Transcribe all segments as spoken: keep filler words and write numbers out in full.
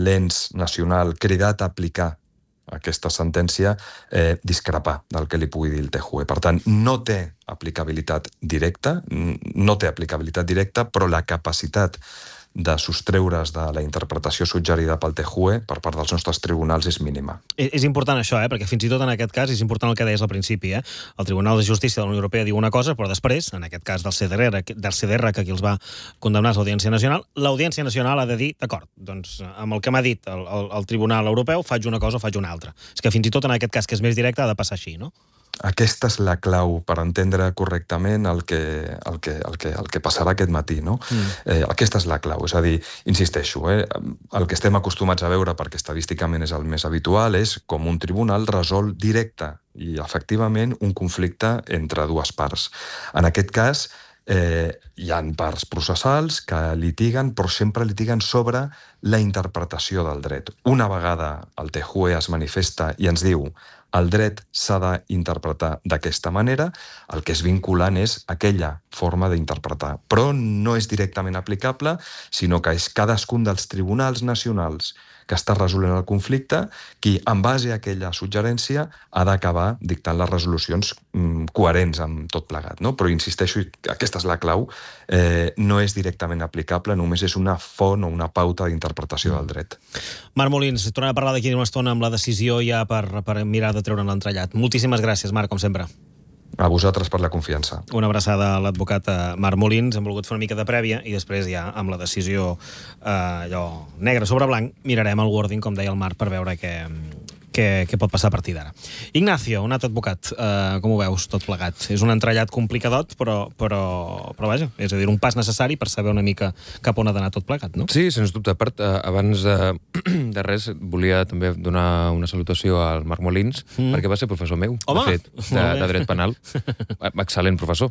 l'ens nacional cridat a aplicar aquesta sentència, eh, discrepar del que li pugui dir el T J U E. Per tant, no té aplicabilitat directa, no té aplicabilitat directa, però la capacitat de sostreure's de la interpretació suggerida pel T J U E per part dels nostres tribunals és mínima. És important això, eh? Perquè fins i tot en aquest cas és important el que deies al principi. Eh? El Tribunal de Justícia de la Unió Europea diu una cosa, però després, en aquest cas del C D R, del C D R que qui els va condemnar és l'Audiència Nacional, l'Audiència Nacional ha de dir, d'acord, doncs amb el que m'ha dit el, el, el Tribunal Europeu faig una cosa o faig una altra. És que fins i tot en aquest cas, que és més directe, ha de passar així, no? Aquesta és la clau per entendre correctament el que, el que, el que, el que passarà aquest matí, no? Mm. Eh, aquesta és la clau, és a dir, insisteixo, eh, el que estem acostumats a veure, perquè estadísticament és el més habitual, és com un tribunal resol directe i efectivament un conflicte entre dues parts. En aquest cas, eh, hi ha parts processals que litiguen, però sempre litiguen sobre la interpretació del dret. Una vegada el T J U E es manifesta i ens diu el dret s'ha d'interpretar d'aquesta manera, el que és vinculant és aquella forma d'interpretar. Però no és directament aplicable, sinó que és cadascun dels tribunals nacionals que està resolent el conflicte qui, en base a aquella suggerència, ha d'acabar dictant les resolucions mm, coherents amb tot plegat. No? Però insisteixo, aquesta és la clau, eh, no és directament aplicable, només és una font o una pauta d'interpretació del dret. Marc Molins, tornem a parlar d'aquí una estona amb la decisió ja per, per mirar de treure'n l'entrellat. Moltíssimes gràcies, Marc, com sempre. A vosaltres per la confiança. Una abraçada a l'advocat Marc Molins. Hem volgut fer una mica de prèvia i després ja amb la decisió eh, allò negre sobre blanc mirarem el wording, com deia el Marc, per veure què, què, què pot passar a partir d'ara. Ignacio, un altre advocat, eh, com ho veus tot plegat? És un entrellat complicadot, però, però, però vaja, és a dir, un pas necessari per saber una mica cap on ha d'anar tot plegat, no? Sí, sens dubte. A part, abans de, de res, volia també donar una salutació al Marc Molins, mm. perquè va ser professor meu, Home, de fet, de, de dret penal. Excel·lent professor.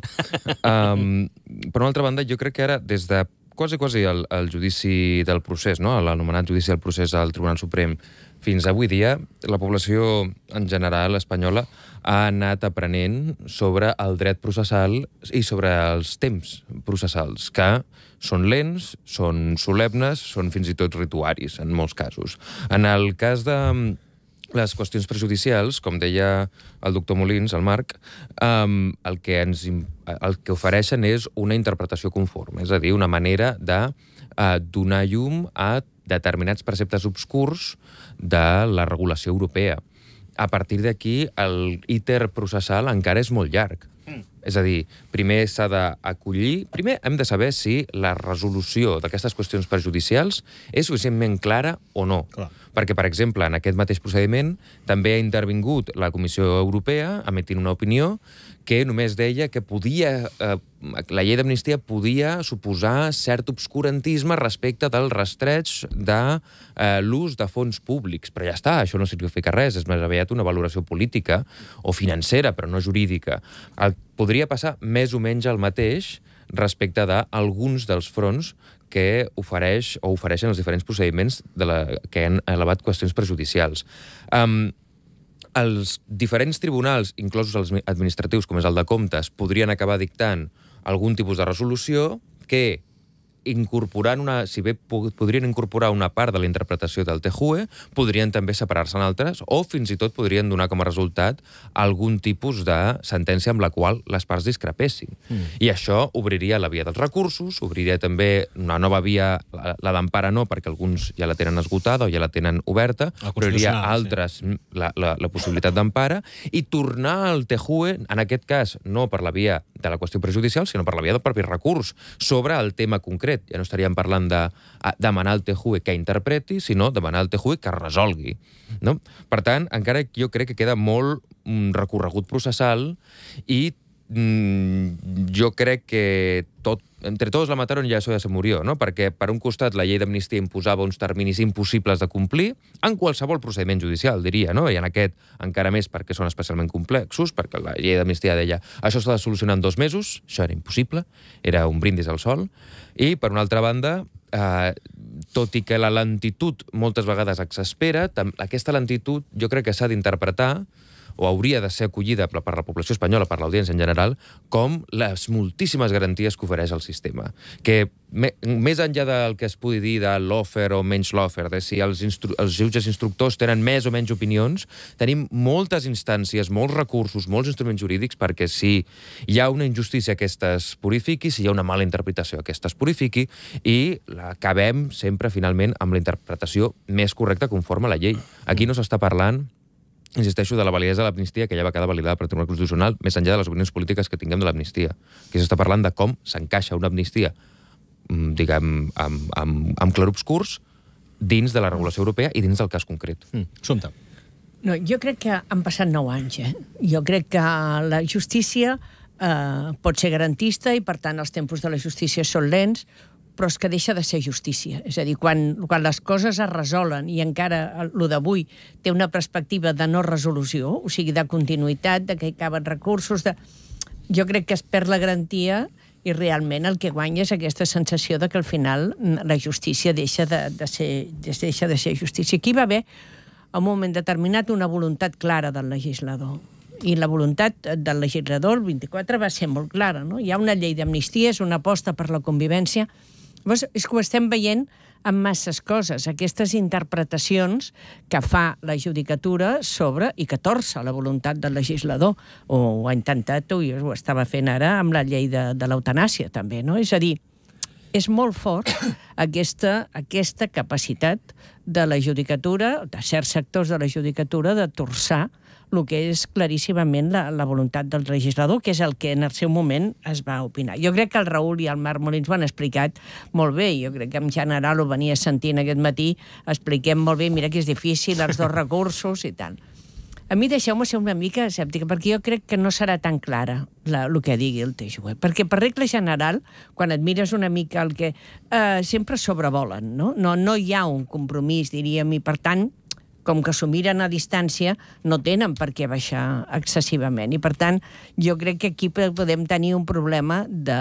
Um, per una altra banda, jo crec que ara, des de quasi, quasi el, el judici del procés, no? L'anomenat judici del procés al Tribunal Suprem, fins avui dia, la població en general espanyola ha anat aprenent sobre el dret processal i sobre els temps processals, que són lents, són solemnes, són fins i tot rituaris, en molts casos. En el cas de les qüestions prejudicials, com deia el doctor Molins, el Marc, um, el, que ens, el que ofereixen és una interpretació conforme, és a dir, una manera de uh, donar llum a determinats preceptes obscurs de la regulació europea. A partir d'aquí, el íter processal encara és molt llarg. Mm. És a dir, primer s'ha d'acollir... Primer hem de saber si la resolució d'aquestes qüestions prejudicials és suficientment clara o no. Clar. Perquè, per exemple, en aquest mateix procediment també ha intervingut la Comissió Europea emetint una opinió que només deia que podia, eh, la llei d'amnistia podia suposar cert obscurantisme respecte del rastreig de eh, l'ús de fons públics. Però ja està, això no significa res, és més aviat una valoració política o financera, però no jurídica. El, podria passar més o menys el mateix respecte d'alguns dels fronts que ofereix o ofereixen els diferents procediments de la, que han elevat qüestions prejudicials. Um, els diferents tribunals, inclosos els administratius, com és el de Comptes, podrien acabar dictant algun tipus de resolució que, incorporant una, si bé podrien incorporar una part de la interpretació del T J U E, podrien també separar-se en altres, o fins i tot podrien donar com a resultat algun tipus de sentència amb la qual les parts discrepessin. Mm. I això obriria la via dels recursos, obriria també una nova via, la, la d'empara no, perquè alguns ja la tenen esgotada o ja la tenen oberta, però hi ha altres, sí. la, la, la possibilitat d'empara, i tornar al T J U E, en aquest cas, no per la via de la qüestió prejudicial, sinó per la via del propi recurs, sobre el tema concret. Ja no estaríem parlant de demanar al T J U E que interpreti, sinó demanar al T J U E que resolgui. No? Per tant, encara jo crec que queda molt un recorregut processal i mm, jo crec que tot, entre tots la mataron i ja això ja se murió, no? Perquè per un costat la llei d'amnistia imposava uns terminis impossibles de complir en qualsevol procediment judicial, diria, no? I en aquest encara més perquè són especialment complexos, perquè la llei d'amnistia deia això s'ha de solucionar en dos mesos, això era impossible, era un brindis al sol, i per una altra banda, eh, tot i que la lentitud moltes vegades exaspera, aquesta lentitud jo crec que s'ha d'interpretar o hauria de ser acollida per la població espanyola, per l'audiència en general, com les moltíssimes garanties que ofereix el sistema. Que me, més enllà del que es pugui dir de l'offer o menys l'offer, de si els, instru els jutges instructors tenen més o menys opinions, tenim moltes instàncies, molts recursos, molts instruments jurídics perquè si hi ha una injustícia aquesta es purifiqui, si hi ha una mala interpretació aquesta es purifiqui i acabem sempre finalment amb la interpretació més correcta conforme a la llei. Aquí no s'està parlant, insisteixo, de la validesa de l'amnistia que ja va quedar validada per el Tribunal Constitucional més enllà de les opinions polítiques que tinguem de l'amnistia. Aquí s'està parlant de com s'encaixa una amnistia diguem, amb, amb, amb clarobscurs dins de la regulació europea i dins del cas concret. Mm. Sumta. No, jo crec que han passat nou anys, eh? Jo crec que la justícia eh, pot ser garantista i, per tant, els tempos de la justícia són lents, però és que deixa de ser justícia. És a dir, quan, quan les coses es resolen i encara el d'avui té una perspectiva de no resolució, o sigui, de continuïtat, de que hi caben recursos, de... jo crec que es perd la garantia i realment el que guanya és aquesta sensació de que al final la justícia deixa de, de, ser, deixa de ser justícia. Aquí va haver, en un moment determinat, una voluntat clara del legislador. I la voluntat del legislador, el vint-i-quatre, va ser molt clara. No? Hi ha una llei d'amnistia, és una aposta per la convivència. Llavors, és que ho estem veient amb masses coses, aquestes interpretacions que fa la judicatura sobre, i que torça la voluntat del legislador, o ho ha intentat, o ho estava fent ara amb la llei de, de l'eutanàsia, també, no? És a dir, és molt fort aquesta, aquesta capacitat de la judicatura, de certs sectors de la judicatura, de torçar el que és claríssimament la, la voluntat del legislador, que és el que en el seu moment es va opinar. Jo crec que el Raül i el Marc Molins ho han explicat molt bé, jo crec que en general ho venia sentint aquest matí, expliquem molt bé, mira que és difícil, els dos recursos i tal. A mi deixeu-me ser una mica escèptica, perquè jo crec que no serà tan clara la, el que digui el T J U E, perquè per regla general, quan et mires una mica el que... Eh, sempre sobrevolen, no? No, no hi ha un compromís, diríem, i per tant, com que s'ho miren a distància, no tenen per què baixar excessivament. I, per tant, jo crec que aquí podem tenir un problema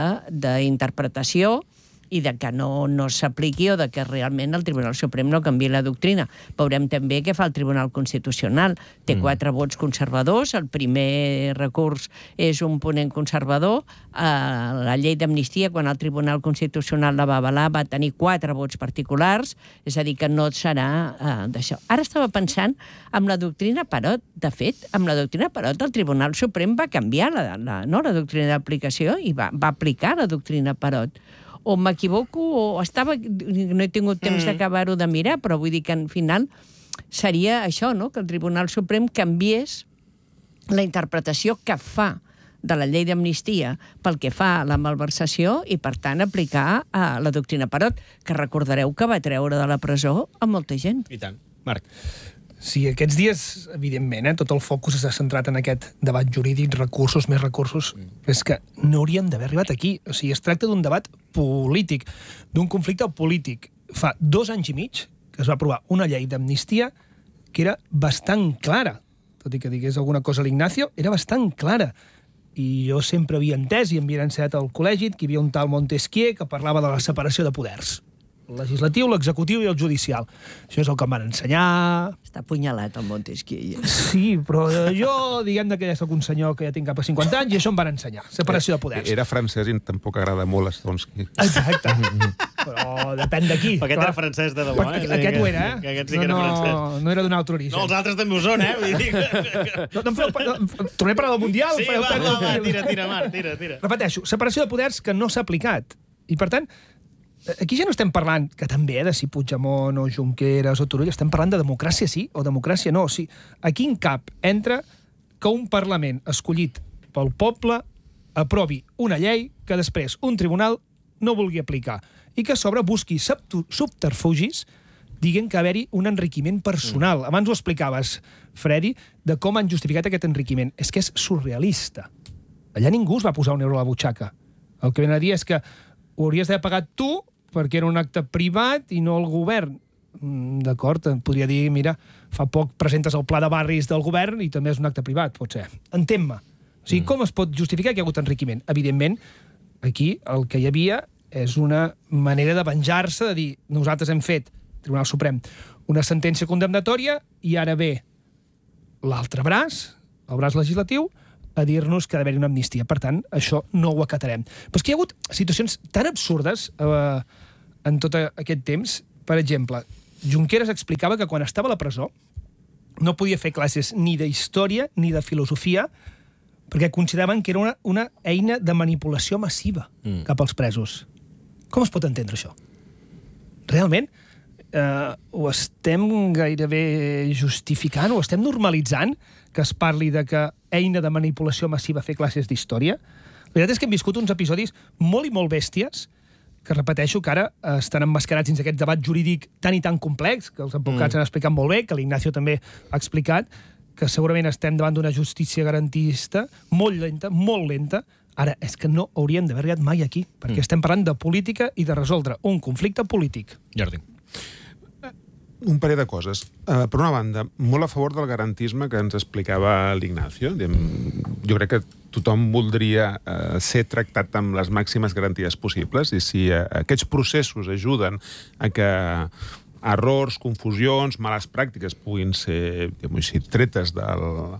d'interpretació i de que no, no s'apliqui o de que realment el Tribunal Suprem no canviï la doctrina. Veurem també què fa el Tribunal Constitucional. Té mm. quatre vots conservadors, el primer recurs és un ponent conservador, eh, la llei d'amnistia, quan el Tribunal Constitucional la va avalar, va tenir quatre vots particulars, és a dir, que no serà eh, d'això. Ara estava pensant amb la doctrina Parot. De fet, amb la doctrina Parot el Tribunal Suprem va canviar la, la, no, la doctrina d'aplicació i va, va aplicar la doctrina Parot. O m'equivoco, o estava... No he tingut temps mm. d'acabar-ho de mirar, però vull dir que, al final, seria això, no?, que el Tribunal Suprem canviés la interpretació que fa de la llei d'amnistia pel que fa a la malversació i, per tant, aplicar a la doctrina Parot, que recordareu que va treure de la presó a molta gent. I tant. Marc. Sí, aquests dies, evidentment, eh, tot el focus s'ha centrat en aquest debat jurídic, recursos, més recursos, mm. és que no hauríem d'haver arribat aquí. O sigui, es tracta d'un debat polític, d'un conflicte polític. Fa dos anys i mig que es va aprovar una llei d'amnistia que era bastant clara. Tot i que digués alguna cosa a l'Ignacio, era bastant clara. I jo sempre havia entès, i em havia ensenyat al col·legi, que hi havia un tal Montesquieu que parlava de la separació de poders. El legislatiu, l'executiu i el judicial. Això és el que em van ensenyar... Està apunyalat el Montesquieu. Sí, però jo, diguem que ja soc un senyor que ja tinc cap a cinquanta anys i això em van ensenyar. Separació de poders. Era francès i tampoc agrada molt Stonsky. Exacte. Però depèn d'aquí. Aquest era francès de debò, eh? Aquest ho era, eh? Que aquest sí que era francès. No era d'un altre origen. No, els altres també ho són, eh? Vull dir... No, no, no, tornem a parlar del Mundial? Sí, va, va, va, tira, tira, Marc, tira, tira. Repeteixo, separació de poders que no s'ha aplicat. I, per tant, aquí ja no estem parlant, que també, de si Puigdemont o Junqueras o Turull, estem parlant de democràcia sí o democràcia no. O sigui, aquí en cap entra que un Parlament escollit pel poble aprovi una llei que després un tribunal no vulgui aplicar i que a sobre busqui subterfugis dient que haver-hi un enriquiment personal. Mm. Abans ho explicaves, Freddy, de com han justificat aquest enriquiment. És que és surrealista. Allà ningú es va posar un euro a la butxaca. El que ven a dir és que ho hauries d'haver pagat tu perquè era un acte privat i no el govern. D'acord, podria dir, mira, fa poc presentes el pla de barris del govern i també és un acte privat, pot ser. Entén-me. O sigui, mm. com es pot justificar que hi ha hagut enriquiment? Evidentment, aquí el que hi havia és una manera de venjar-se, de dir, nosaltres hem fet, Tribunal Suprem, una sentència condemnatòria i ara ve l'altre braç el braç legislatiu, a dir-nos que ha d'haver-hi una amnistia. Per tant, això no ho acatarem. Però és que hi ha hagut situacions tan absurdes eh, en tot aquest temps. Per exemple, Junqueras explicava que quan estava a la presó no podia fer classes ni de història ni de filosofia perquè consideraven que era una, una eina de manipulació massiva mm. cap als presos. Com es pot entendre això? Realment, eh, ho estem gairebé justificant, ho estem normalitzant, que es parli de que eina de manipulació massiva fer classes d'història? La veritat és que hem viscut uns episodis molt i molt bèsties que repeteixo que ara estan emmascarats dins aquest debat jurídic tan i tan complex, que els advocats mm. han explicat molt bé, que l'Ignacio també ha explicat, que segurament estem davant d'una justícia garantista molt lenta, molt lenta. Ara, és que no hauríem d'haver arribat mai aquí, perquè mm. estem parlant de política i de resoldre un conflicte polític. Jordi. Un parell de coses. Uh, per una banda, molt a favor del garantisme que ens explicava l'Ignacio. Jo crec que tothom voldria uh, ser tractat amb les màximes garanties possibles, i si uh, aquests processos ajuden a que errors, confusions, males pràctiques puguin ser, així, tretes del,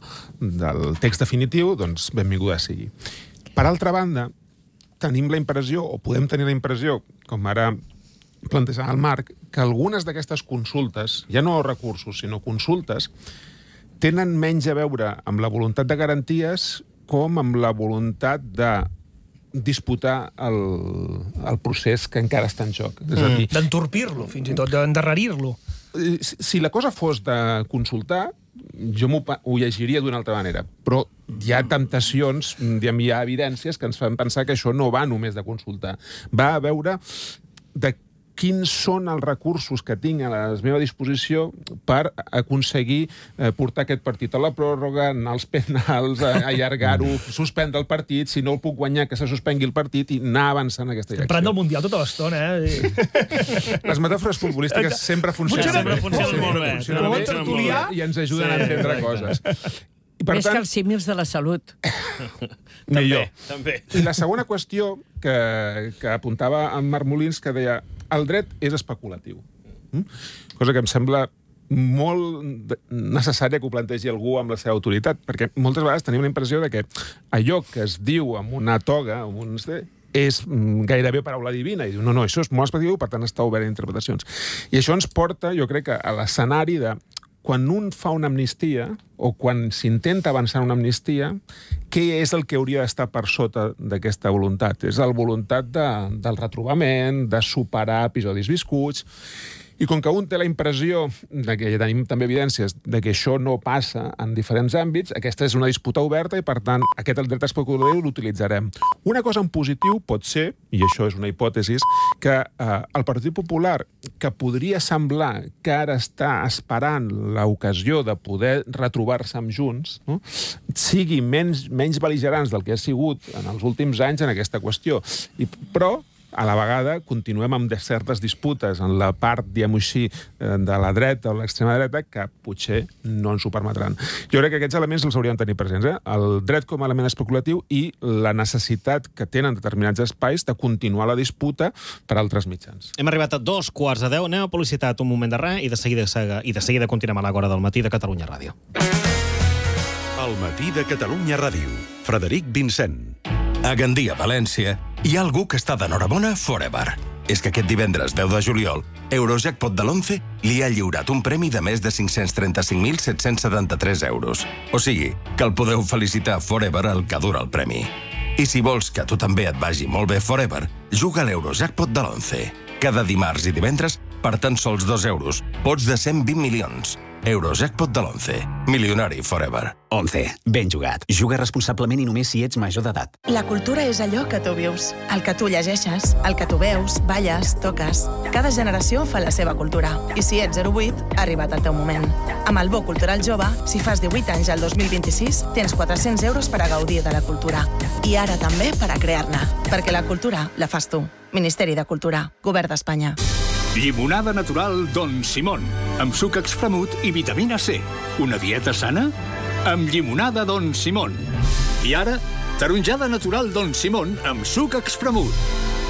del text definitiu, doncs benvinguda sigui. Per altra banda, tenim la impressió, o podem tenir la impressió, com ara plantejava el Marc, que algunes d'aquestes consultes, ja no recursos, sinó consultes, tenen menys a veure amb la voluntat de garanties com amb la voluntat de disputar el, el procés que encara està en joc. És a dir, d'entorpir-lo, fins i tot, d'endarrerir-lo. Si, si la cosa fos de consultar, jo ho llegiria d'una altra manera, però hi ha temptacions, hi ha evidències que ens fan pensar que això no va només de consultar. Va a veure de quins són els recursos que tinc a la meva disposició per aconseguir eh, portar aquest partit a la pròrroga, anar als penals, allargar-ho, suspendre el partit, si no el puc guanyar, que se suspengui el partit i anar avançant en aquesta direcció. Estem parlant del Mundial tota l'estona, eh? Les metàfores futbolístiques sempre funcionen. Sempre funcionen molt bé. Funcionen bé, tertulià, i ens ajuden a entendre coses. I per Més tant, que els símils de la salut. Millor. També. I la segona qüestió que, que apuntava en Marc Molins, que deia el dret és especulatiu. Mm? Cosa que em sembla molt necessària que ho plantegi algú amb la seva autoritat, perquè moltes vegades tenim la impressió de que allò que es diu amb una toga, amb un... és gairebé paraula divina, i diu, no, no, això és molt especulatiu, per tant està obert a interpretacions. I això ens porta, jo crec, que a l'escenari de quan un fa una amnistia, o quan s'intenta avançar una amnistia, què és el que hauria d'estar per sota d'aquesta voluntat? És la voluntat de, del retrobament, de superar episodis viscuts, i com que un té la impressió, de que ja tenim també evidències, de que això no passa en diferents àmbits, aquesta és una disputa oberta i, per tant, aquest el dret especulatiu l'utilitzarem. Una cosa en positiu pot ser, i això és una hipòtesi, que eh, el Partit Popular, que podria semblar que ara està esperant l'ocasió de poder retrobar-se amb Junts, no? sigui menys, menys bel·ligerants del que ha sigut en els últims anys en aquesta qüestió. I, però a la vegada continuem amb certes disputes en la part, diguem-ho així, de la dreta o l'extrema dreta, que potser no ens ho permetran. Jo crec que aquests elements els hauríem de tenir presents, eh? El dret com a element especulatiu i la necessitat que tenen determinats espais de continuar la disputa per altres mitjans. Hem arribat a dos quarts de deu, anem a publicitat un moment de res i de seguida, i de seguida continuem a l'Agora del matí de Catalunya Ràdio. El matí de Catalunya Ràdio. Frederic Vincent. A Gandia, València, hi ha algú que està d'enhorabona forever. És que aquest divendres deu de juliol, Eurojackpot de l'onze li ha lliurat un premi de més de cinc-cents trenta-cinc mil set-cents setanta-tres euros. O sigui, que el podeu felicitar forever el que dura el premi. I si vols que a tu també et vagi molt bé forever, juga a l'Eurojackpot de l'onze. Cada dimarts i divendres, per tan sols dos euros, pots de cent vint milions. Eurojackpot de l'onze. Milionari forever. onze. Ben jugat. Juga responsablement i només si ets major d'edat. La cultura és allò que tu vius, el que tu llegeixes, el que tu veus, balles, toques. Cada generació fa la seva cultura. I si ets zero vuit, ha arribat el teu moment. Amb el Bo Cultural Jove, si fas divuit anys al dos mil vint-i-sis, tens quatre-cents euros per a gaudir de la cultura. I ara també per a crear-ne. Perquè la cultura la fas tu. Ministeri de Cultura. Govern d'Espanya. Llimonada natural Don Simón, amb suc expremut i vitamina C. Una dieta sana? Amb llimonada Don Simón. I ara, taronjada natural Don Simón amb suc expremut.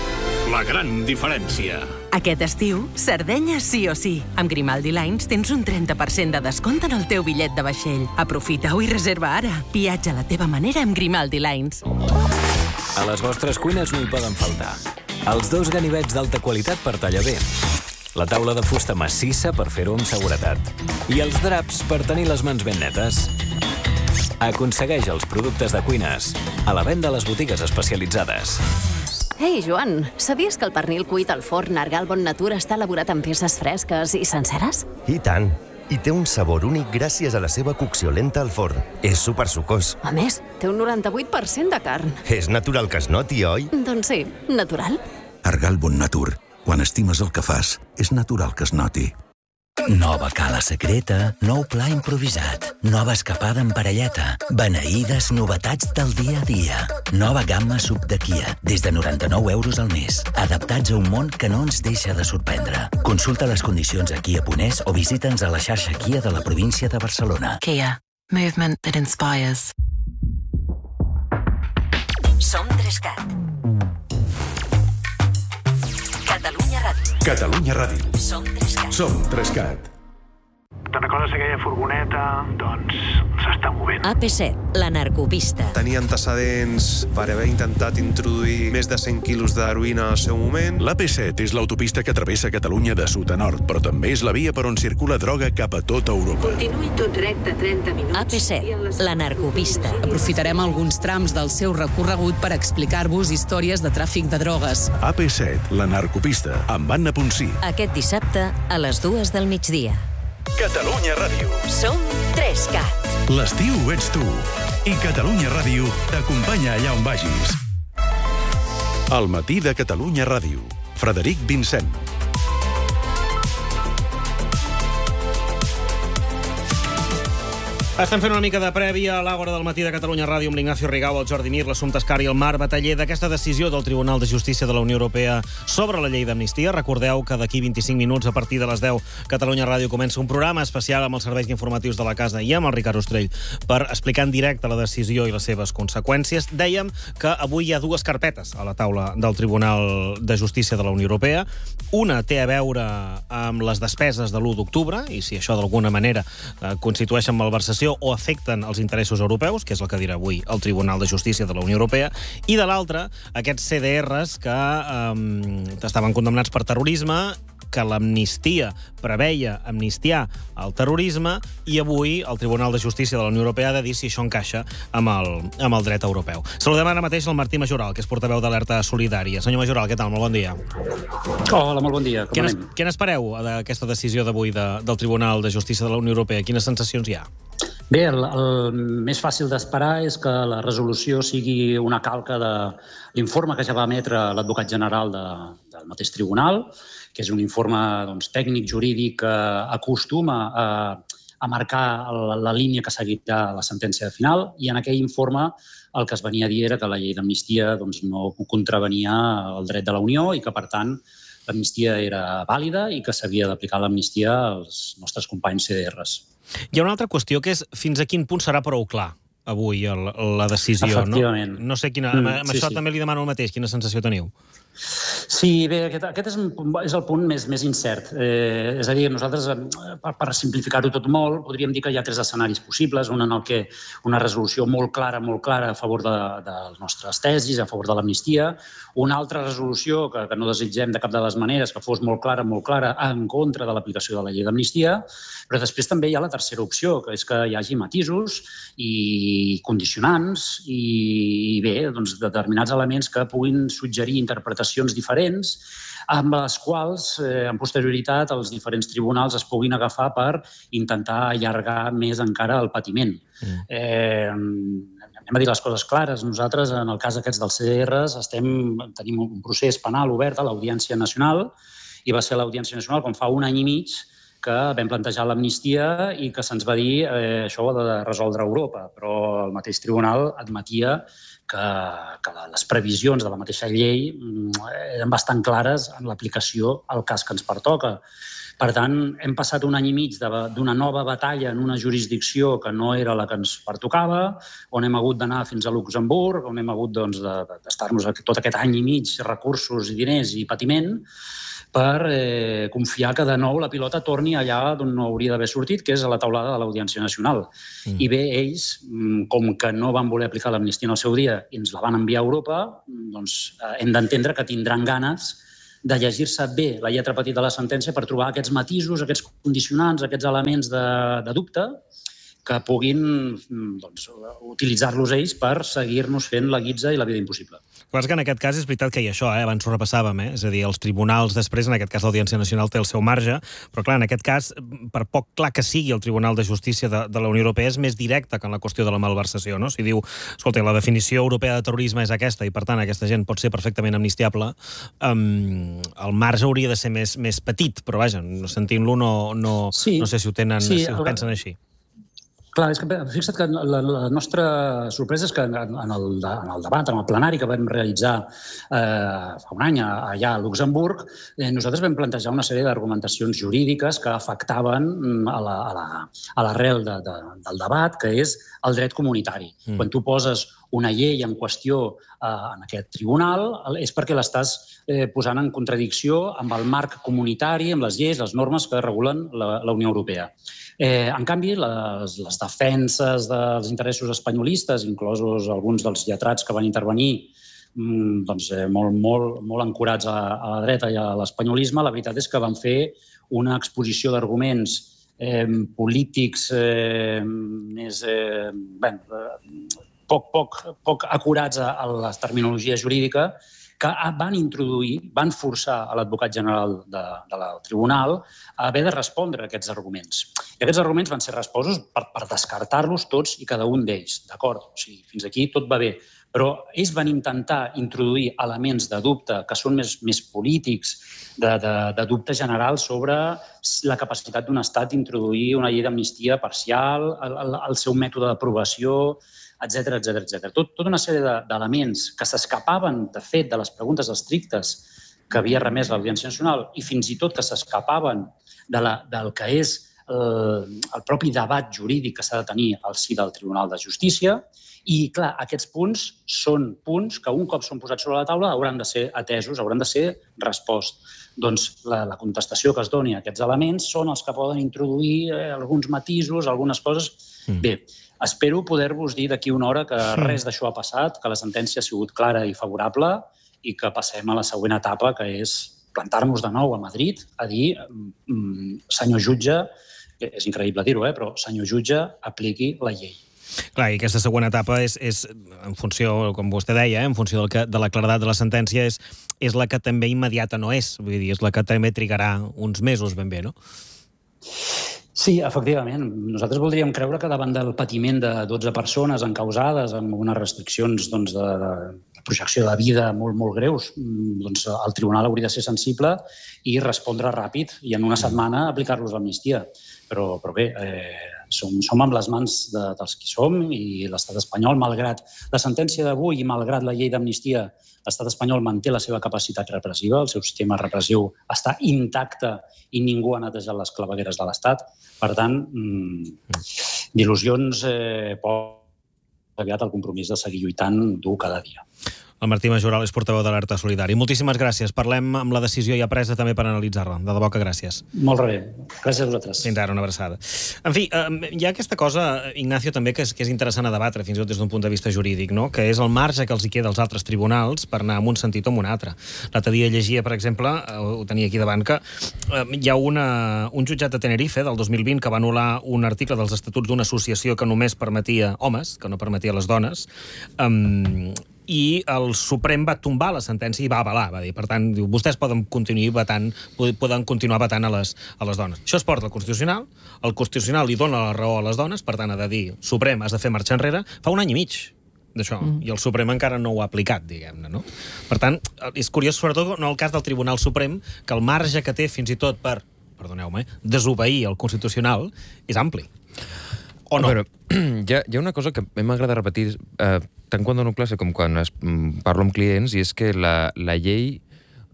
la gran diferència. Aquest estiu, Sardenya sí o sí. Amb Grimaldi Lines tens un trenta per cent de descompte en el teu bitllet de vaixell. Aprofita-ho i reserva ara. Viatja a la teva manera amb Grimaldi Lines. A les vostres cuines no hi poden faltar els dos ganivets d'alta qualitat per tallar bé, la taula de fusta massissa per fer-ho amb seguretat i els draps per tenir les mans ben netes. Aconsegueix els productes de cuines a la venda a les botigues especialitzades. Ei, Joan, sabies que el pernil cuit al forn Argal Bon Natur està elaborat amb peces fresques i senceres? I tant! I té un sabor únic gràcies a la seva cocció lenta al forn. És supersucós. A més, té un noranta-vuit per cent de carn. És natural que es noti, oi? Doncs sí, natural. Argal Bon Natur. Quan estimes el que fas, és natural que es noti. Nova cala secreta, nou pla improvisat, nova escapada en parelleta, beneïdes novetats del dia a dia. Nova gamma sub de Kia, des de noranta-nou euros al mes. Adaptats a un món que no ens deixa de sorprendre. Consulta les condicions a Kia punt es o visita'ns a la xarxa Kia de la província de Barcelona. Kia. Movement that inspires. Som Trescat. Catalunya Ràdio. Catalunya Ràdio. Som Trescat. Som Trescat. Te'n recordes aquella furgoneta? Doncs s'està movent. A P set, la narcopista. Tenia antecedents per haver intentat introduir més de cent quilos d'heroïna al seu moment. L'A P set és l'autopista que travessa Catalunya de sud a nord, però també és la via per on circula droga cap a tota Europa. Continuï tot recte trenta minuts. A P set, la narcopista. Aprofitarem alguns trams del seu recorregut per explicar-vos històries de tràfic de drogues. A P set, la narcopista, amb Anna Ponsí. Aquest dissabte a les dues del migdia. Catalunya Ràdio. Som Trescat. L'estiu ets tu. I Catalunya Ràdio t'acompanya allà on vagis. Al matí de Catalunya Ràdio. Frederic Vincent. Estem fent una mica de prèvia a l'Àgora del matí de Catalunya Ràdio amb l'Ignacio Rigau, el Jordi Mir, l'Assumpta Escar i el Marc Bataller d'aquesta decisió del Tribunal de Justícia de la Unió Europea sobre la llei d'amnistia. Recordeu que d'aquí vint-i-cinc minuts, a partir de les deu, Catalunya Ràdio comença un programa especial amb els serveis informatius de la casa i amb el Ricard Ostrell per explicar en directe la decisió i les seves conseqüències. Dèiem que avui hi ha dues carpetes a la taula del Tribunal de Justícia de la Unió Europea. Una té a veure amb les despeses de l'u d'octubre i si això d'alguna manera eh, constitueixen malversació o afecten els interessos europeus, que és el que dirà avui el Tribunal de Justícia de la Unió Europea, i de l'altra, aquests C D Rs que eh, estaven condemnats per terrorisme, que l'amnistia preveia amnistiar el terrorisme, i avui el Tribunal de Justícia de la Unió Europea ha de dir si això encaixa amb el, amb el dret europeu. Saludem ara mateix el Martí Majoral, que és portaveu d'Alerta Solidària. Senyor Majoral, què tal? Molt bon dia. Hola, molt bon dia. Com Què anem? n'espereu d'aquesta decisió d'avui de, del Tribunal de Justícia de la Unió Europea? Quines sensacions hi ha? Bé, el, el més fàcil d'esperar és que la resolució sigui una calca de l'informe que ja va emetre l'advocat general de, del mateix tribunal, que és un informe doncs, tècnic, jurídic, que acostuma a, a marcar la, la línia que seguirà la sentència final, i en aquell informe el que es venia a dir era que la llei d'amnistia doncs, no contravenia el dret de la Unió i que, per tant, l'amnistia era vàlida i que s'havia d'aplicar l'amnistia als nostres companys C D Rs. Hi ha una altra qüestió, que és fins a quin punt serà prou clar avui el, la decisió. Efectivament. No, no sé quina... Mm, amb sí, això sí. també li demano el mateix. Quina sensació teniu? Sí, bé, aquest, aquest és, un, és el punt més, més incert. Eh, és a dir, nosaltres, per, per simplificar-ho tot molt, podríem dir que hi ha tres escenaris possibles. Un en el que una resolució molt clara, molt clara a favor de, de les nostres tesis, a favor de l'amnistia. Una altra resolució que, que no desitgem de cap de les maneres, que fos molt clara, molt clara, en contra de l'aplicació de la llei d'amnistia. Però després també hi ha la tercera opció, que és que hi hagi matisos i condicionants i, i bé, doncs, determinats elements que puguin suggerir interpretacions diferents amb les quals, eh, en posterioritat, els diferents tribunals es puguin agafar per intentar allargar més encara el patiment. Mm. Eh, anem a dir les coses clares. Nosaltres, en el cas aquests dels C D Rs, estem, tenim un procés penal obert a l'Audiència Nacional i va ser l'Audiència Nacional quan fa un any i mig que vam plantejar l'amnistia i que se'ns va dir eh, això ho ha de resoldre Europa, però el mateix tribunal admetia que, que les previsions de la mateixa llei eren bastant clares en l'aplicació al cas que ens pertoca. Per tant, hem passat un any i mig d'una nova batalla en una jurisdicció que no era la que ens pertocava, on hem hagut d'anar fins a Luxemburg, on hem hagut doncs, d'estar-nos tot aquest any i mig, recursos i diners i patiment, per eh, confiar que de nou la pilota torni allà d'on no hauria d'haver sortit, que és a la taulada de l'Audiència Nacional. Mm. I bé, ells, com que no van voler aplicar l'amnistia en el seu dia i ens la van enviar a Europa, doncs eh, hem d'entendre que tindran ganes de llegir-se bé la lletra petita de la sentència per trobar aquests matisos, aquests condicionants, aquests elements de, de dubte que puguin doncs, utilitzar-los ells per seguir-nos fent la guitza i la vida impossible. Però és que en aquest cas és veritat que hi ha això, eh? Abans ho repassàvem, eh? És a dir, els tribunals després, en aquest cas l'Audiència Nacional té el seu marge, però clar, en aquest cas, per poc clar que sigui el Tribunal de Justícia de, de la Unió Europea, és més directe que en la qüestió de la malversació, no? Si diu, escolta, la definició europea de terrorisme és aquesta i, per tant, aquesta gent pot ser perfectament amnistiable, um, el marge hauria de ser més, més petit, però vaja, sentint-lo no, no, sí, no sé si ho tenen, sí, si ho el... pensen així. Clar, és que fixa't que la, la nostra sorpresa és que en el, en el debat, en el plenari que vam realitzar eh, fa un any allà a Luxemburg, eh, nosaltres vam plantejar una sèrie d'argumentacions jurídiques que afectaven a la, a la, a l'arrel de, de, del debat, que és el dret comunitari. Mm. Quan tu poses una llei en qüestió eh, en aquest tribunal, és perquè l'estàs eh, posant en contradicció amb el marc comunitari, amb les lleis, les normes que regulen la, la Unió Europea. Eh, en canvi, les, les defenses dels interessos espanyolistes, inclosos alguns dels lletrats que van intervenir mm, doncs, eh, molt, molt, molt ancorats a, a la dreta i a l'espanyolisme, la veritat és que van fer una exposició d'arguments eh, polítics eh, més eh, bé, poc, poc, poc acurats a, a la terminologia jurídica, que van introduir, van forçar a l'advocat general de, de la tribunal a haver de respondre a aquests arguments. I aquests arguments van ser resposos per, per descartar-los tots i cada un d'ells, d'acord? O sigui, fins aquí tot va bé. Però ells van intentar introduir elements de dubte que són més, més polítics, de, de, de dubte general sobre la capacitat d'un estat d'introduir una llei d'amnistia parcial, el, el, el seu mètode d'aprovació, etcètera, etcètera, etcètera. Tot, tota una sèrie d'elements que s'escapaven, de fet, de les preguntes estrictes que havia remès l'Audiència Nacional i fins i tot que s'escapaven de la, del que és el, el propi debat jurídic que s'ha de tenir al si del Tribunal de Justícia. I, clar, aquests punts són punts que un cop són posats sobre la taula hauran de ser atesos, hauran de ser respost. Doncs la, la contestació que es doni a aquests elements són els que poden introduir eh, alguns matisos, algunes coses. Mm. Bé, espero poder-vos dir d'aquí una hora que res d'això ha passat, que la sentència ha sigut clara i favorable i que passem a la següent etapa, que és plantar-nos de nou a Madrid a dir, senyor jutge, és increïble dir-ho, eh, però senyor jutge, apliqui la llei. Clar, i aquesta següent etapa és, és en funció, com vostè deia, eh, en funció del que, de la claredat de la sentència, és, és la que també immediata no és. Vull dir, és la que també trigarà uns mesos ben bé, no? Sí, efectivament. Nosaltres voldríem creure que davant del patiment de dotze persones encausades amb unes restriccions doncs, de, de projecció de vida molt, molt greus, doncs, el tribunal hauria de ser sensible i respondre ràpid i en una setmana aplicar-los l'amnistia. Però, però bé, eh, som, som amb les mans de, dels qui som i l'estat espanyol, malgrat la sentència d'avui i malgrat la llei d'amnistia, l'estat espanyol manté la seva capacitat repressiva, el seu sistema repressiu està intacte i ningú ha netejat les clavegueres de l'estat. Per tant, mmm, d'il·lusions eh, pot aviat el compromís de seguir lluitant dur cada dia. El Martí Majoral és portaveu d'Alerta Solidari. Moltíssimes gràcies. Parlem amb la decisió ja presa també per analitzar-la. De debò que gràcies. Molt bé. Gràcies a vosaltres. Fins ara, una abraçada. En fi, eh, hi ha aquesta cosa, Ignacio, també, que és, que és interessant a debatre, fins i tot des d'un punt de vista jurídic, no? Que és el marge que els hi queda als altres tribunals per anar en un sentit o en un altre. L'altre dia llegia, per exemple, eh, ho tenia aquí davant, que eh, hi ha una, un jutjat de Tenerife del dos mil vint que va anul·lar un article dels estatuts d'una associació que només permetia homes, que no permetia les dones, eh, i el Suprem va tombar la sentència i va avalar, va dir, per tant, diu, vostès poden continuar vetant, poden continuar vetant a les, a les dones. Això es porta al Constitucional, el Constitucional li dona la raó a les dones, per tant, ha de dir, Suprem, has de fer marxa enrere, fa un any i mig d'això, mm. i el Suprem encara no ho ha aplicat, diguem-ne, no? Per tant, és curiós, sobretot en el cas del Tribunal Suprem, que el marge que té fins i tot per, perdoneu-me, desobeir el Constitucional és ampli. O no? A veure, hi ha, hi ha una cosa que m'agrada repetir eh, tant quan dono classe com quan es, parlo amb clients, i és que la, la llei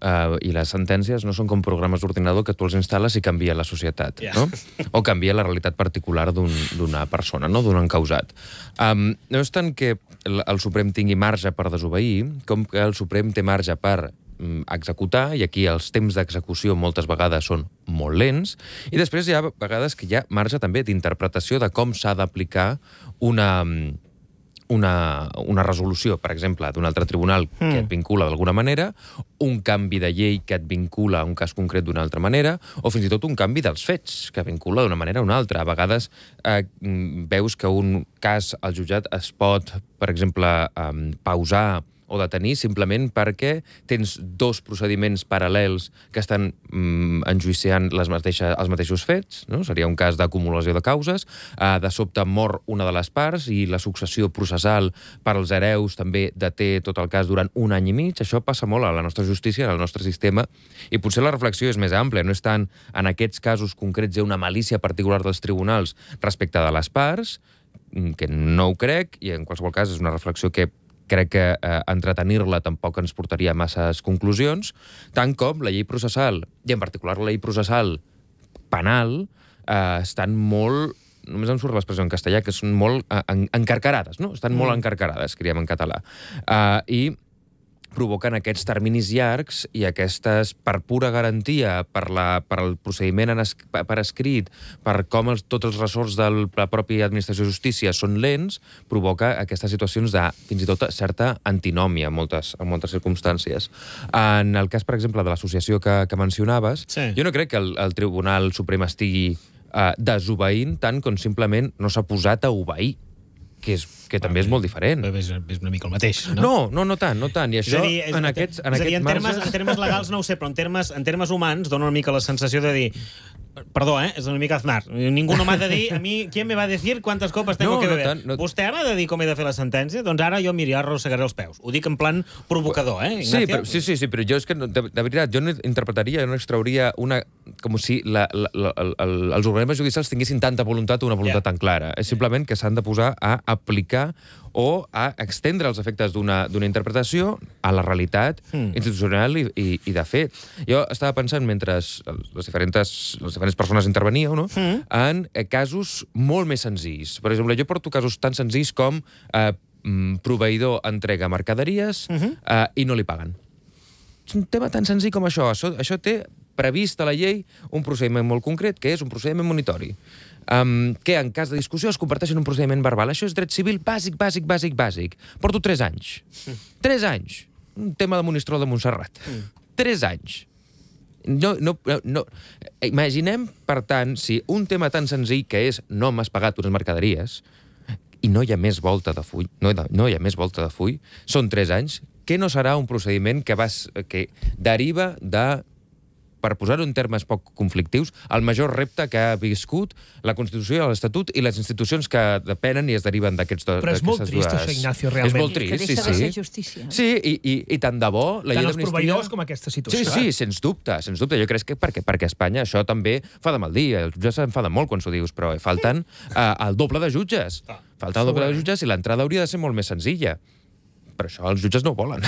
uh, i les sentències no són com programes d'ordinador que tu els instal·les i canvia la societat, yeah. no? O canvia la realitat particular d'una un, persona, no? D'un encausat. Um, no és tant que el, el Suprem tingui marge per desobeir, com que el Suprem té marge per executar, i aquí els temps d'execució moltes vegades són molt lents, i després hi ha vegades que hi ha marge també d'interpretació de com s'ha d'aplicar una, una, una resolució, per exemple, d'un altre tribunal mm. que et vincula d'alguna manera, un canvi de llei que et vincula a un cas concret d'una altra manera, o fins i tot un canvi dels fets que vincula d'una manera o una altra. A vegades eh, veus que un cas al jutjat es pot, per exemple, eh, pausar o detenir simplement perquè tens dos procediments paral·lels que estan mm, enjuiciant les mateixes, els mateixos fets, no? Seria un cas d'acumulació de causes, eh, de sobte mor una de les parts i la successió processal per als hereus també deté tot el cas durant un any i mig. Això passa molt a la nostra justícia, al nostre sistema, i potser la reflexió és més àmplia. No és tant en aquests casos concrets hi ha una malícia particular dels tribunals respecte de les parts, que no ho crec, i en qualsevol cas és una reflexió que crec que eh, entretenir-la tampoc ens portaria a masses conclusions, tant com la llei processal, i en particular la llei processal penal, eh, estan molt, només em surt l'expressió en castellà, que són molt eh, en, encarcarades, no? Estan mm. molt encarcarades, diríem en català. Eh, I provoquen aquests terminis llargs i aquestes, per pura garantia, per, la, per el procediment en es, per escrit, per com els, tots els ressorts de la pròpia administració de justícia són lents, provoca aquestes situacions de, fins i tot, certa antinòmia en moltes, en moltes circumstàncies. En el cas, per exemple, de l'associació que, que mencionaves, sí. jo no crec que el, el Tribunal Suprem estigui uh, desobeint tant com simplement no s'ha posat a obeir, que, és, que també és molt diferent. És, és una mica el mateix, no? No, no, no tant, no tant. I això, és a dir, és, en aquests, en és a dir, aquests en termes, marges... en termes legals no ho sé, però en termes, en termes humans dona una mica la sensació de dir... Perdó, eh? És una mica Aznar. Ningú no m'ha de dir a mi qui me va dir quantes copes tengo no, que no beber. tant, no... Vostè m'ha de dir com he de fer la sentència? Doncs ara jo, mira, arrossegaré els peus. Ho dic en plan provocador, eh, Ignacio? Sí, però, sí, sí, sí, però jo és que, de, de veritat, jo no interpretaria, no extrauria una... com si la, la, la, la, els organismes judicials tinguessin tanta voluntat o una voluntat yeah. tan clara. És simplement que s'han de posar a aplicar o a extendre els efectes d'una interpretació a la realitat mm. institucional i, i, i de fet. Jo estava pensant, mentre les diferents, les diferents persones interveníeu, no? mm. en casos molt més senzills. Per exemple, jo porto casos tan senzills com eh, proveïdor entrega mercaderies mm-hmm. eh, i no li paguen. És un tema tan senzill com això. Això, això té previst a la llei un procediment molt concret, que és un procediment monitori. Um, que en cas de discussió es converteix en un procediment verbal. Això és dret civil bàsic, bàsic, bàsic, bàsic. Porto tres anys. Mm. Tres anys. Un tema de Monistrol de Montserrat. Mm. Tres anys. No, no, no. Imaginem, per tant, si un tema tan senzill que és no m'has pagat unes mercaderies i no hi ha més volta de full, no, no hi ha més volta de full, són tres anys, que no serà un procediment que, vas, que deriva de, per posar-ho en termes poc conflictius, el major repte que ha viscut la Constitució i l'Estatut i les institucions que depenen i es deriven d'aquests dos. Però és molt trist, dues... això, Ignacio, realment. És molt trist, que sí, deixa sí. de ser justícia. Sí, i, i, i tant de bo... La tant els proveïdors com aquesta situació. Sí, sí, sens dubte, sens dubte. Jo crec que perquè, perquè a Espanya això també fa de mal dia. Els jutges s'enfaden molt quan s'ho dius, però falten uh, el doble de jutges. Falta el doble de jutges i l'entrada hauria de ser molt més senzilla. Però això els jutges no ho volen.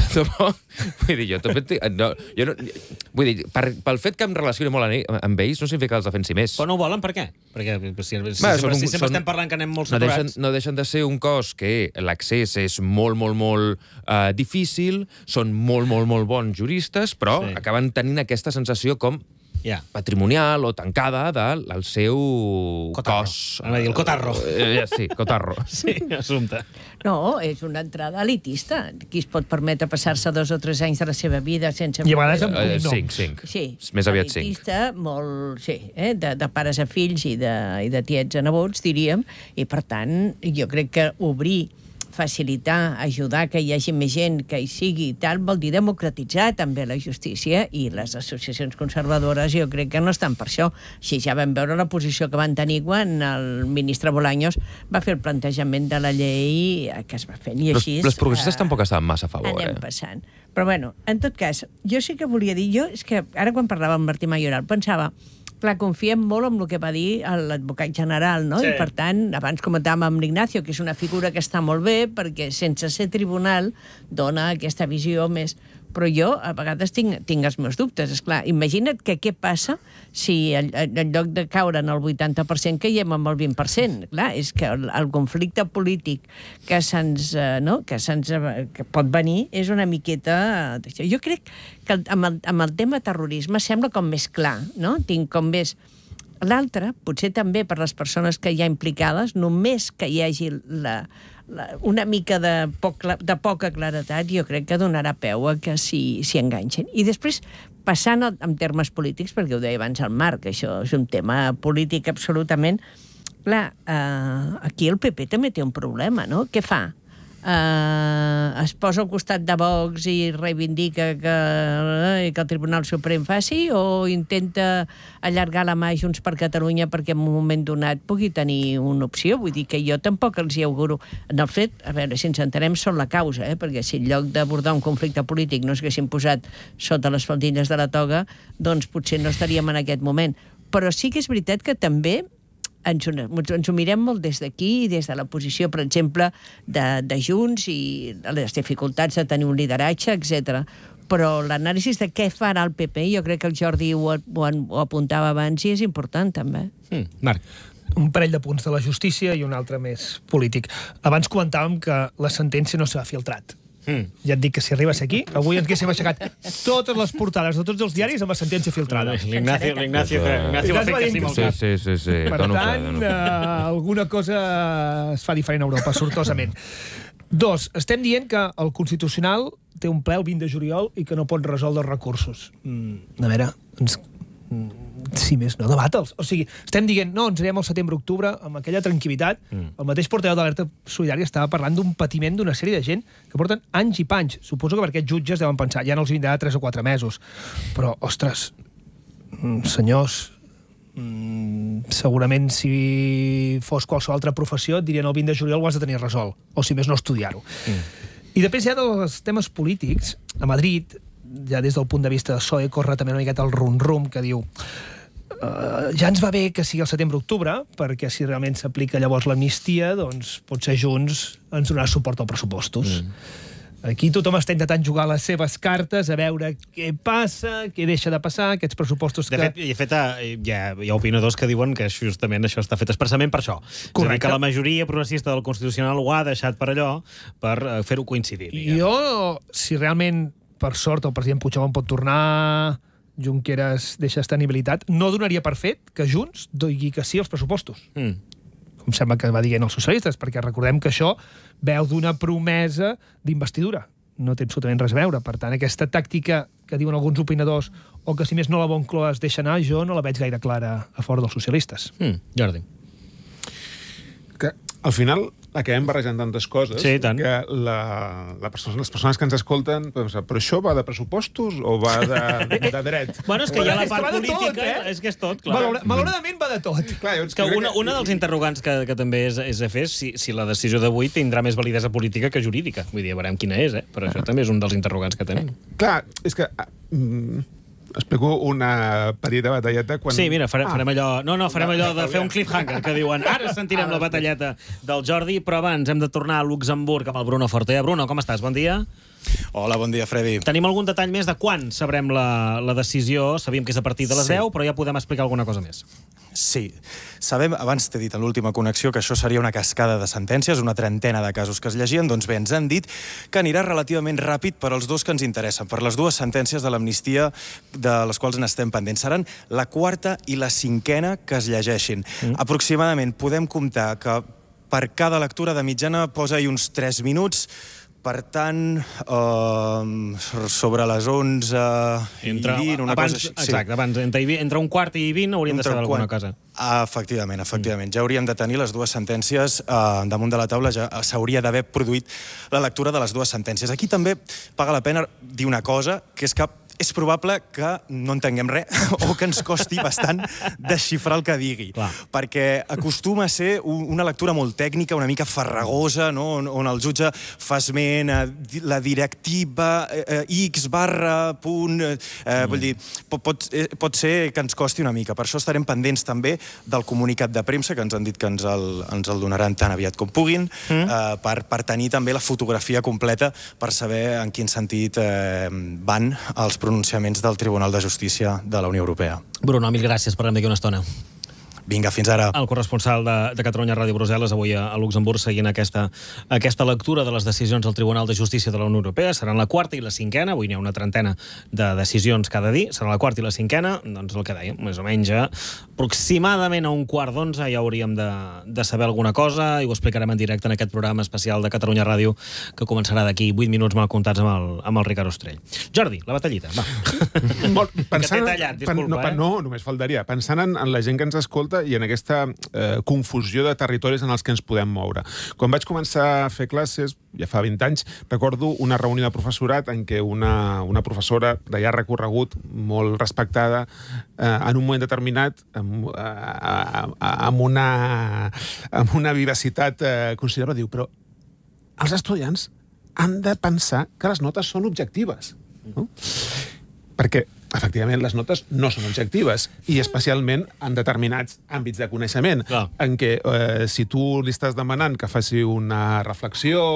Vull dir, jo també... No, jo no, vull dir, per, pel fet que em relacioni molt amb ells no significa que els defensi més. Però no ho volen per què? Perquè si, si, Va, si, sempre, un, si sempre són, estem parlant que anem molt no saturats... Deixen, no deixen de ser un cos que l'accés és molt, molt, molt uh, difícil, són molt, molt, molt bons juristes, però sí. acaben tenint aquesta sensació com yeah. patrimonial o tancada del el seu cotarro. Cos. Anava a dir el cotarro. Uh, sí, cotarro. Sí, assumpte. No, és una entrada elitista. Qui es pot permetre passar-se dos o tres anys de la seva vida sense... I a vegades amb uh, cinc, cinc. Sí, més aviat cinc. Elitista, molt... Sí, eh? de, de pares a fills i de, i de tiets a nebots, diríem, i per tant, jo crec que obrir, facilitar, ajudar que hi hagi més gent que hi sigui i tal, vol dir democratitzar també la justícia, i les associacions conservadores jo crec que no estan per això. Així ja vam veure la posició que van tenir quan el ministre Bolaños va fer el plantejament de la llei que es va fent, i així... Les progressistes uh, tampoc estaven massa a favor, anem eh? passant. Però bueno, en tot cas, jo sí que volia dir, jo és que ara quan parlava amb Martí Mayoral pensava, clar, confiem molt en el que va dir l'advocat general, no? Sí. I per tant, abans comentàvem amb l'Ignacio, que és una figura que està molt bé, perquè sense ser tribunal dona aquesta visió més... però jo a vegades tinc, tinc els meus dubtes. Esclar, imagina't que què passa si en, en lloc de caure en el vuitanta per cent caiem amb el vint per cent. Clar, és que el, el conflicte polític que se'ns eh, no? que se'ns que pot venir és una miqueta d'això. Jo crec que amb el, amb el tema terrorisme sembla com més clar, no? Tinc com més... L'altre, potser també per les persones que hi ha implicades, només que hi hagi la, la, una mica de, poc, de poca claretat, jo crec que donarà peu a que s'hi si enganxen. I després, passant en termes polítics, perquè ho deia abans el Marc, això és un tema polític absolutament... Clar, eh, aquí el P P també té un problema, no? Què fa? Uh, es posa al costat de Vox i reivindica que, uh, que el Tribunal Suprem faci, o intenta allargar la mà a Junts per Catalunya perquè en un moment donat pugui tenir una opció? Vull dir que jo tampoc els hi auguro. En el fet, a veure, si ens entenem, són la causa, eh? Perquè si en lloc d'abordar un conflicte polític no s'haguessin posat sota les faldilles de la toga, doncs potser no estaríem en aquest moment. Però sí que és veritat que també ens, ens ho mirem molt des d'aquí, des de la posició, per exemple, de, de Junts i les dificultats de tenir un lideratge, etcètera. Però l'anàlisi de què farà el P P, jo crec que el Jordi ho, ho, ho apuntava abans i és important, també. Mm, Marc. Un parell de punts de la justícia i un altre més polític. Abans comentàvem que la sentència no s'ha filtrat. Mm. Ja et dic que si arribes aquí, avui ens haguéssim aixecat totes les portades de tots els diaris amb la sentència filtrada. L'Ignacio va fer que sí molt cap. Sí, sí, sí. Per tant, uh, alguna cosa es fa diferent a Europa, sortosament. Dos, estem dient que el Constitucional té un ple el vint de juliol i que no pot resoldre els recursos. Mm, a veure, ens... si més no, debata'ls. O sigui, estem dient, no, ens anirem al setembre-octubre amb aquella tranquil·litat. Mm. El mateix portaveu d'Alerta Solidària estava parlant d'un patiment d'una sèrie de gent que porten anys i panys. Suposo que per aquests jutges deuen pensar, ja no els vindrà tres o quatre mesos. Però, ostres, senyors, segurament si fos qualsevol altra professió et dirien el vint de juliol ho has de tenir resolt. O si més no, estudiar-ho. Mm. I després ja dels temes polítics, a Madrid, ja des del punt de vista de P S O E, corre també una miqueta el rum-rum que diu uh, ja ens va bé que sigui el setembre-octubre, perquè si realment s'aplica llavors l'amnistia, doncs potser Junts ens donarà suport als pressupostos. Mm. Aquí tothom està intentant jugar les seves cartes, a veure què passa, què deixa de passar, aquests pressupostos que... De fet, de fet hi, ha, hi ha opinadors que diuen que justament això està fet expressament per això. Correcte. És a dir, que la majoria progressista del Constitucional ho ha deixat per allò, per fer-ho coincidir. Diguem. Jo, si realment, per sort, el president Puigdemont pot tornar, Junqueras deixa estabilitat, no donaria per fet que Junts digui que sí als pressupostos. Mm. Com sembla que va dient els socialistes, perquè recordem que això veu d'una promesa d'investidura. No té absolutament res a veure. Per tant, aquesta tàctica que diuen alguns opinadors, o que si més no la Moncloa es deixa anar, jo no la veig gaire clara a fora dels socialistes. Mm, Jordi. Que al final acabem barrejant tantes coses sí, tant. que la, la persona, les persones que ens escolten pensen, però això va de pressupostos o va de, de dret? Bueno, és que hi ha la part és política, tot, eh? és que és tot, clar. Valor, malauradament va de tot. Clar, és que una, una dels interrogants que, que també és, és a fer és si, si la decisió d'avui tindrà més validesa política que jurídica. Vull dir, veurem quina és, eh? Però això també és un dels interrogants que tenim. Clar, és que... Mm, explico una petita batalleta quan... Sí, mira, farem, ah. farem allò... No, no, farem allò de fer un cliffhanger, que diuen ara sentirem la batalleta del Jordi, però abans hem de tornar a Luxemburg amb el Bruno Forte. Bruno, com estàs? Bon dia. Hola, bon dia, Freddy. Tenim algun detall més de quan sabrem la, la decisió? Sabíem que és a partir de les sí. deu, però ja podem explicar alguna cosa més. Sí. Sabem, abans t'he dit en l'última connexió, que això seria una cascada de sentències, una trentena de casos que es llegien, doncs bé, ens han dit que anirà relativament ràpid per als dos que ens interessen, per les dues sentències de l'amnistia de les quals n'estem pendents. Seran la quarta i la cinquena que es llegeixin. Mm. Aproximadament podem comptar que per cada lectura de mitjana posa-hi uns tres minuts. Per tant, eh, sobre les onze entre, i vint, una abans, cosa així. Exacte, sí. abans, entre, entre un quart i vint hauríem entre de saber alguna cosa. Efectivament, efectivament. Mm. Ja hauríem de tenir les dues sentències eh, damunt de la taula, ja s'hauria d'haver produït la lectura de les dues sentències. Aquí també paga la pena dir una cosa, que és que és probable que no entenguem res o que ens costi bastant desxifrar el que digui. Clar. Perquè acostuma a ser una lectura molt tècnica, una mica farragosa, no? on, on el jutge fa esment a la directiva eh, X barra punt... Eh, mm. Vull dir, pot, pot, pot ser que ens costi una mica. Per això estarem pendents també del comunicat de premsa, que ens han dit que ens el, ens el donaran tan aviat com puguin, mm. eh, per, per tenir també la fotografia completa per saber en quin sentit eh, van els pronunciaments del Tribunal de Justícia de la Unió Europea. Bruno, mil gràcies, parlem d'aquí una estona. Vinga, fins ara. El corresponsal de, de Catalunya Ràdio Brussel·les avui a, a Luxemburg seguint aquesta, aquesta lectura de les decisions del Tribunal de Justícia de la Unió Europea. Seran la quarta i la cinquena, avui n'hi ha una trentena de decisions cada dia, serà la quarta i la cinquena, doncs el que dèiem, més o menys aproximadament a un quart d'onze ja hauríem de, de saber alguna cosa i ho explicarem en directe en aquest programa especial de Catalunya Ràdio que començarà d'aquí vuit minuts mal comptats amb el, amb el Ricard Ostrell. Jordi, la batallita, va. Molt, pensant, que t'he tallat, disculpa, no, eh? No, només faltaria. Pensant en, en la gent que ens escolta i en aquesta eh, confusió de territoris en els que ens podem moure. Quan vaig començar a fer classes, ja fa vint anys, recordo una reunió de professorat en què una, una professora de llarg recorregut, molt respectada, eh, en un moment determinat, amb, eh, amb, una, amb una vivacitat eh, considerable, diu, però els estudiants han de pensar que les notes són objectives. No? Perquè efectivament, les notes no són objectives i especialment en determinats àmbits de coneixement, Clar. en què eh, si tu li estàs demanant que faci una reflexió,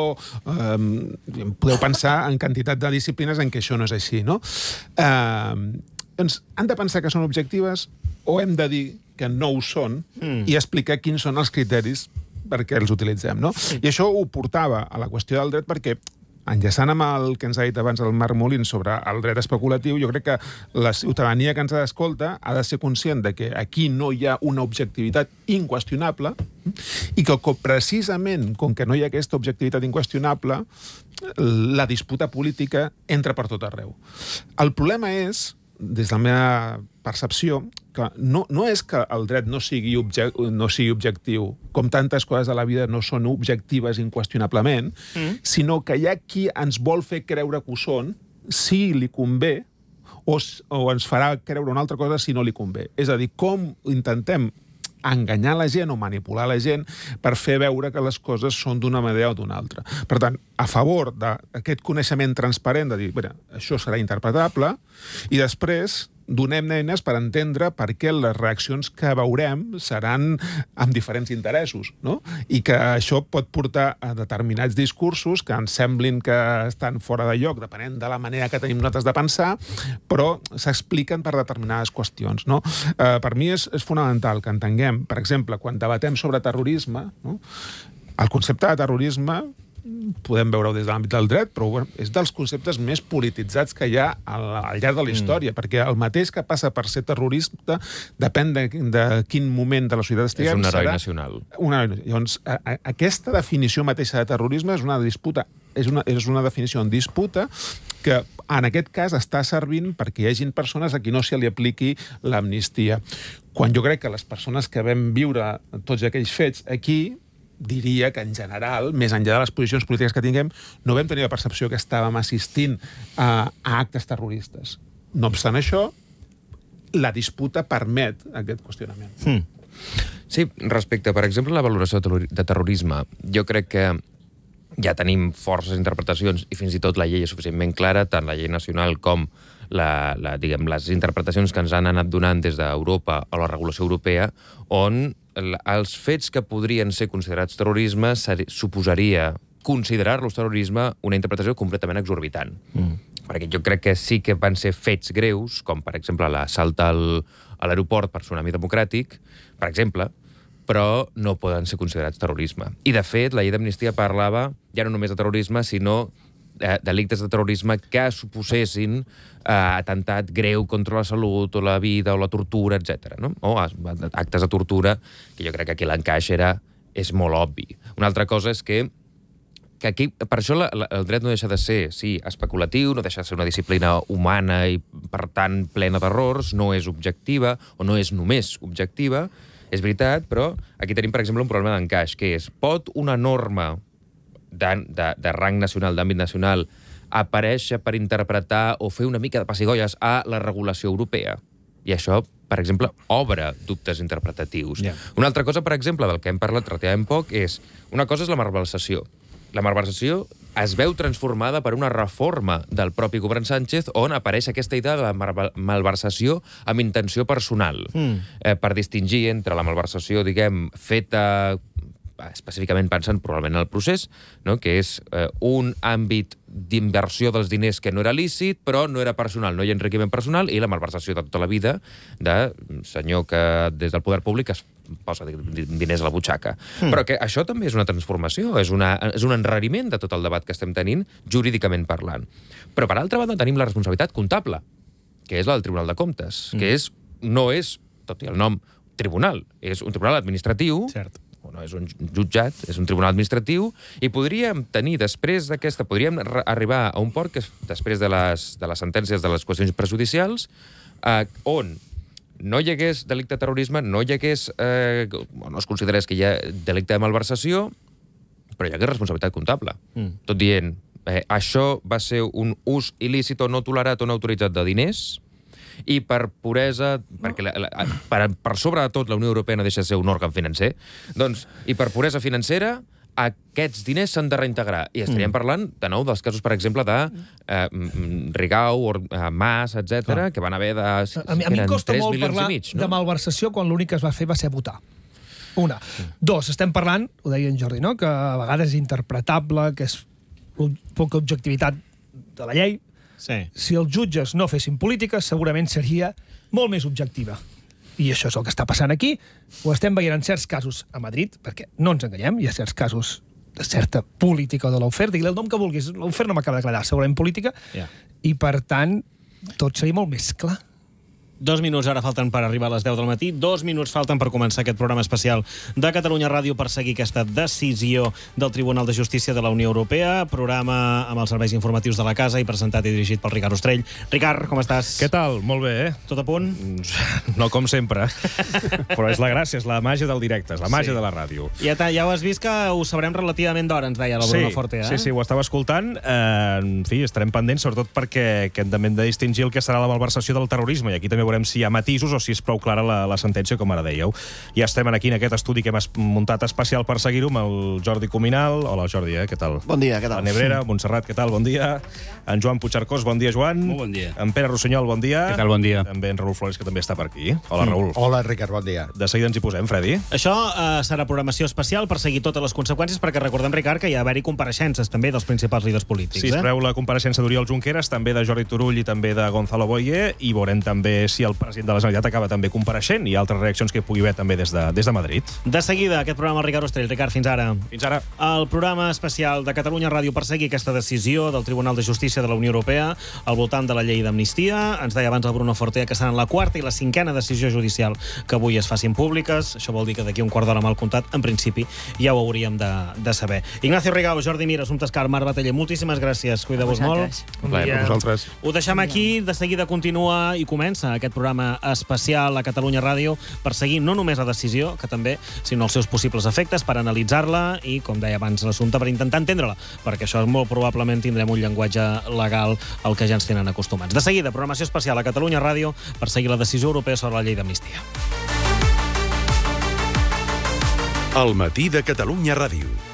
eh, podeu pensar en quantitat de disciplines en què això no és així, no? Eh, doncs han de pensar que són objectives o hem de dir que no ho són mm. i explicar quins són els criteris perquè els utilitzem, no? Mm. I això ho portava a la qüestió del dret perquè enllaçant amb el que ens ha dit abans el Marc Molins sobre el dret especulatiu, jo crec que la ciutadania que ens escolta ha de ser conscient de que aquí no hi ha una objectivitat inqüestionable i que precisament, com que no hi ha aquesta objectivitat inqüestionable, la disputa política entra per tot arreu. El problema és, des de la meva percepció, que no, no és que el dret no sigui, objec, no sigui objectiu, com tantes coses de la vida no són objectives inqüestionablement, mm. sinó que hi ha qui ens vol fer creure que ho són, si li convé, o, o ens farà creure una altra cosa si no li convé. És a dir, com intentem enganyar la gent o manipular la gent per fer veure que les coses són d'una manera o d'una altra. Per tant, a favor d'aquest coneixement transparent de dir, bé, això serà interpretable, i després donem eines per entendre per què les reaccions que veurem seran amb diferents interessos, no? I que això pot portar a determinats discursos que ens semblin que estan fora de lloc, depenent de la manera que tenim nosaltres de pensar, però s'expliquen per determinades qüestions, no? Eh, per mi és, és fonamental que entenguem, per exemple, quan debatem sobre terrorisme, no? El concepte de terrorisme podem veure-ho des de l'àmbit del dret, però bueno, és dels conceptes més polititzats que hi ha al, al llarg de la història, mm. perquè el mateix que passa per ser terrorista depèn de, de quin moment de la societat estiguem. És un heroi nacional. Una, llavors, a, a, aquesta definició mateixa de terrorisme és una disputa, és una, és una definició en disputa que en aquest cas està servint perquè hi hagin persones a qui no se li apliqui l'amnistia. Quan jo crec que les persones que vam viure tots aquells fets aquí diria que en general, més enllà de les posicions polítiques que tinguem, no vam tenir la percepció que estàvem assistint a, a actes terroristes. No obstant això, la disputa permet aquest qüestionament. Hmm. Sí, respecte, per exemple, a la valoració de terrorisme, jo crec que ja tenim forces interpretacions i fins i tot la llei és suficientment clara, tant la llei nacional com la, la, diguem, les interpretacions que ens han anat donant des d'Europa o la regulació europea, on els fets que podrien ser considerats terrorisme suposaria considerar-los terrorisme una interpretació completament exorbitant. Mm. Perquè jo crec que sí que van ser fets greus, com per exemple l'assalt al, a l'aeroport per Tsunami Democràtic, per exemple, però no poden ser considerats terrorisme. I, de fet, la llei d'amnistia parlava ja no només de terrorisme, sinó eh, delictes de terrorisme que suposessin eh, atemptat greu contra la salut o la vida o la tortura, etcètera. No? O actes de tortura, que jo crec que aquí l'encaix era, és molt obvi. Una altra cosa és que que aquí, per això la, la, el dret no deixa de ser, sí, especulatiu, no deixa de ser una disciplina humana i, per tant, plena d'errors, no és objectiva, o no és només objectiva, és veritat, però aquí tenim, per exemple, un problema d'encaix, que és, pot una norma de, de, de rang nacional, d'àmbit nacional, aparèixer per interpretar o fer una mica de pessigolles a la regulació europea? I això, per exemple, obre dubtes interpretatius. Yeah. Una altra cosa, per exemple, del que hem parlat relativament poc, és, una cosa és la malversació. La malversació es veu transformada per una reforma del propi govern Sánchez on apareix aquesta idea de la malversació amb intenció personal, mm. eh, per distingir entre la malversació, diguem, feta específicament pensant probablement en el procés, no? Que és eh, un àmbit d'inversió dels diners que no era lícit, però no era personal, no hi ha enriquiment personal, i la malversació de tota la vida de senyor que des del poder públic es posa diners a la butxaca. Mm. Però que això també és una transformació, és, una, és un enrariment de tot el debat que estem tenint, jurídicament parlant. Però, per altra banda, tenim la responsabilitat comptable, que és la del Tribunal de Comptes, mm. que és, no és, tot i el nom, tribunal, és un tribunal administratiu, cert. No és un jutjat, és un tribunal administratiu, i podríem tenir, després d'aquesta, podríem arribar a un port que, després de les, de les sentències de les qüestions prejudicials, eh, on no hi hagués delicte de terrorisme, no hi hagués, eh, no es considerés que hi ha delicte de malversació, però hi hagués responsabilitat comptable. Mm. Tot dient, eh, això va ser un ús il·lícit o no tolerat o no autoritzat de diners, i per puresa, perquè la, la, per, per sobre de tot la Unió Europea no deixa de ser un òrgan financer, doncs, i per puresa financera, aquests diners s'han de reintegrar. I estaríem mm. parlant, de nou, dels casos, per exemple, de eh, Rigau, or, eh, Mas, etcètera, que van haver de... A, a mi em costa molt parlar mig, no? de malversació quan l'únic que es va fer va ser votar. Una. Mm. Dos, estem parlant, ho deia en Jordi, no? Que a vegades és interpretable, que és poca objectivitat de la llei. Sí. Si els jutges no fessin política, segurament seria molt més objectiva. I això és el que està passant aquí. Ho estem veient en certs casos a Madrid, perquè no ens enganyem, hi ha certs casos de certa política de l'oferta, digui el nom que vulguis, l'oferta no m'acaba d'agradar, segurament política, yeah. I per tant, tot seria molt més clar. Dos minuts ara falten per arribar a les deu del matí, dos minuts falten per començar aquest programa especial de Catalunya Ràdio per seguir aquesta decisió del Tribunal de Justícia de la Unió Europea, programa amb els serveis informatius de la casa i presentat i dirigit pel Ricard Ostrell. Ricard, com estàs? Què tal? Molt bé, eh? Tot a punt? No com sempre, però és la gràcia, és la màgia del directe, és la màgia sí. de la ràdio. Ja, ja ho has vist que ho sabrem relativament d'hora, ens deia la Bruna sí, Forte, eh? Sí, sí, ho estava escoltant. Eh, en fi, estarem pendents, sobretot perquè que hem de distingir el que serà la malversació del terrorisme, i aquí també veurem si hi ha matisos o si és prou clara la, la sentència, com ara dèieu. Ja estem aquí en aquest estudi que hem muntat especial per seguir-ho amb el Jordi Cuminal. Hola, Jordi, eh? Què tal? Bon dia, què tal? La Nebrera, Montserrat, què tal? Bon dia. En Joan Puigcercós, bon dia, Joan. Molt bon dia. En Pere Rossinyol, bon dia. Què tal, bon dia. També en Raül Flores, que també està per aquí. Hola, Raül. Hola, Ricard, bon dia. De seguida ens hi posem, Freddy. Això eh, serà programació especial per seguir totes les conseqüències, perquè recordem, Ricard, que hi ha haver-hi compareixences també dels principals líders polítics. Sí, es eh? preveu la compareixença d'Oriol Junqueras, també de Jordi Turull i també de Gonzalo Boye, i veurem també si el president de la Generalitat acaba també compareixent i altres reaccions que hi pugui haver també des de, des de Madrid. De seguida, aquest programa amb el Ricard Ostrell. Ricard, fins ara. Fins ara. El programa especial de Catalunya Ràdio per seguir aquesta decisió del Tribunal de Justícia de la Unió Europea al voltant de la llei d'amnistia. Ens deia abans el Bruno Fortea que seran la quarta i la cinquena decisió judicial que avui es facin públiques. Això vol dir que d'aquí un quart d'hora mal comptat, en principi, ja ho hauríem de, de saber. Ignacio Rigau, Jordi Mir, Assumpta Escar, Marc Bataller, moltíssimes gràcies. Cuideu-vos molt. Un plaer per vosaltres. Ho deixem aquí. De seguida continua i comença aquest programa especial a Catalunya Ràdio per seguir no només la decisió, que també, sinó els seus possibles efectes, per analitzar-la i, com deia abans l'assumpte, per intentar entendre-la, perquè això molt probablement tindrem un llenguatge legal al que ja ens tenen acostumats. De seguida, programació especial a Catalunya Ràdio per seguir la decisió europea sobre la llei d'amnistia. El matí de Catalunya Ràdio.